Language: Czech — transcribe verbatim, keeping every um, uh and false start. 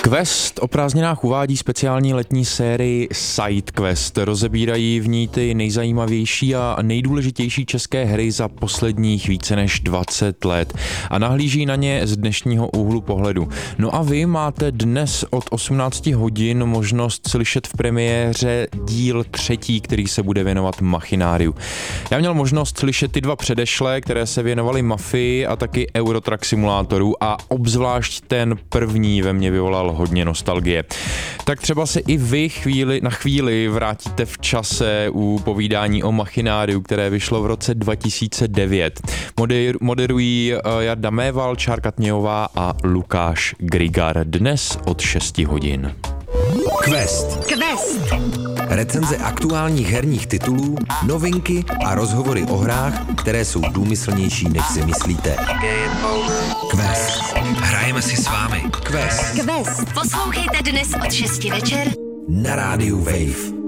Quest o prázdninách uvádí speciální letní sérii Side Quest. Rozebírají v ní ty nejzajímavější a nejdůležitější české hry za posledních více než dvacet let a nahlíží na ně z dnešního úhlu pohledu. No a vy máte dnes od osmnácti hodin možnost slyšet v premiéře díl třetí, který se bude věnovat Machináriu. Já měl možnost slyšet ty dva předešlé, které se věnovaly Mafii a taky Eurotrack simulátoru a obzvlášť ten první ve mně vyvolal hodně nostalgie. Tak třeba se i vy chvíli, na chvíli vrátíte v čase u povídání o Machináriu, které vyšlo v roce dva tisíce devět. Moder, moderují Jarda Méval, Čárka Tnějová a Lukáš Grigar. Dnes od šesti hodin. Quest. Quest. Recenze aktuálních herních titulů, novinky a rozhovory o hrách, které jsou důmyslnější, než si myslíte. Quest. Hrajeme si s vámi. Quest. Quest. Poslouchejte dnes od šesti večer na rádiu Wave.